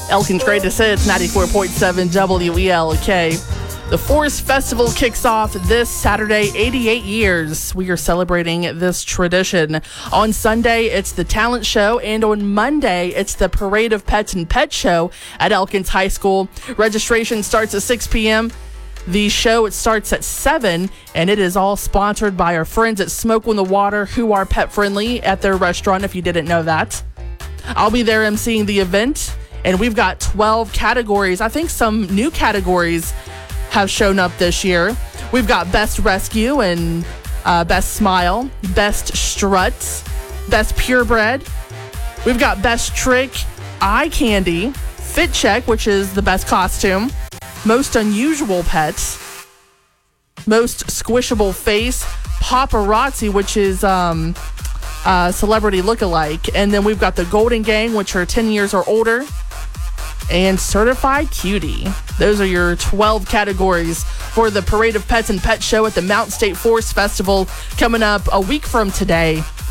Elkin's Greatest Hits, 94.7 WELK. The Forest Festival kicks off this Saturday, 88 years. We are celebrating this tradition. On Sunday, it's the talent show, and on Monday, it's the Parade of Pets and Pet Show at Elkins High School. Registration starts at 6 p.m. The show, it starts at 7, and it is all sponsored by our friends at Smoke on the Water, who are pet friendly at their restaurant, if you didn't know that. I'll be there emceeing the event, and we've got 12 categories. I think some new categories have shown up this year. We've got Best Rescue and Best Smile, Best Strut, Best Purebred. We've got Best Trick, Eye Candy, Fit Check, which is the best costume, Most Unusual Pets, Most Squishable Face, Paparazzi, which is celebrity lookalike, and then we've got the Golden Gang, which are 10 years or older, and Certified Cutie. Those are your 12 categories for the Parade of Pets and Pet Show at the Mountain State Forest Festival coming up a week from today.